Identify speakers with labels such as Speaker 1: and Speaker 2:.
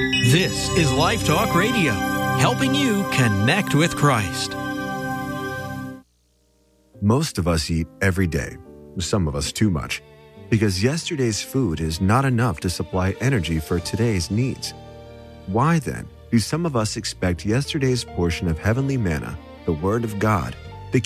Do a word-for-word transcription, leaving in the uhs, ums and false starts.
Speaker 1: This is Life Talk Radio, helping you connect with Christ.
Speaker 2: Most of us eat every day, some of us too much, because yesterday's food is not enough to supply energy for today's needs. Why then do some of us expect yesterday's portion of heavenly manna, the Word of God,